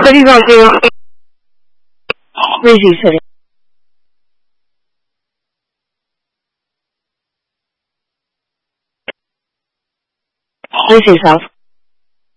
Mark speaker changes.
Speaker 1: 个地方可以微信设定。微信上。